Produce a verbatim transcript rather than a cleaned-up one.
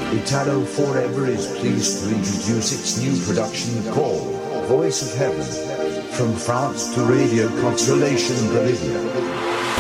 Italo Forever is pleased to introduce its new production called Voice of Heaven, from France to Radio Consolation Bolivia.